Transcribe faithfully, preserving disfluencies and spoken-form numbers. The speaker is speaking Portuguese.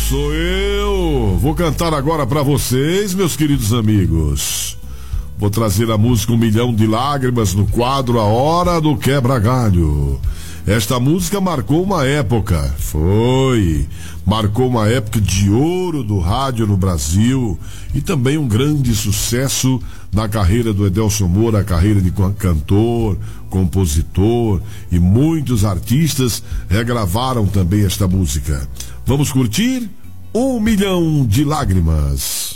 Sou eu. Vou cantar agora pra vocês, meus queridos amigos. Vou trazer a música Um Milhão de Lágrimas no quadro A Hora do Quebra-Galho. Esta música marcou uma época, foi, marcou uma época de ouro do rádio no Brasil e também um grande sucesso na carreira do Edelson Moura, a carreira de cantor, compositor, e muitos artistas regravaram também esta música. Vamos curtir Um Milhão de Lágrimas.